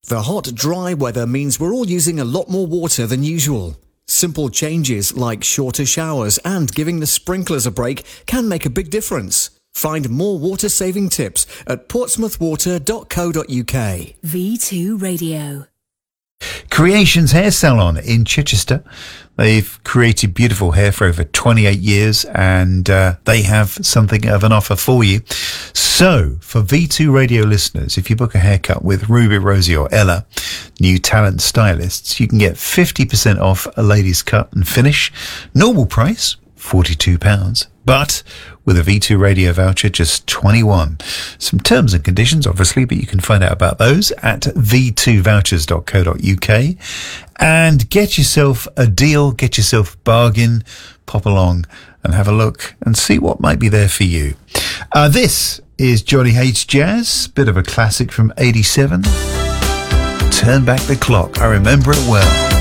The hot, dry weather means we're all using a lot more water than usual. Simple changes like shorter showers and giving the sprinklers a break can make a big difference. Find more water-saving tips at portsmouthwater.co.uk. V2 Radio. Creations Hair Salon in Chichester. They've created beautiful hair for over 28 years and they have something of an offer for you. So, for V2 Radio listeners, if you book a haircut with Ruby, Rosie or Ella, new talent stylists, you can get 50% off a lady's cut and finish. Normal price, £42. But with a V2 Radio voucher, just £21. Some terms and conditions, obviously, but you can find out about those at v2vouchers.co.uk. And get yourself a deal, get yourself a bargain, pop along and have a look and see what might be there for you. This is Johnny Hates Jazz, bit of a classic from '87. Turn Back the Clock. I remember it well.